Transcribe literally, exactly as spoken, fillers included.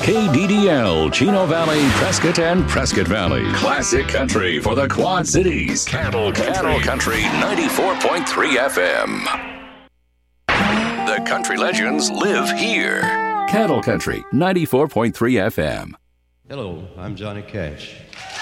K D D L, Chino Valley, Prescott, and Prescott Valley. Classic country for the Quad Cities. Cattle Country, Cattle Country ninety-four point three F M. The country legends live here. Cattle Country ninety-four point three F M. Hello, I'm Johnny Cash.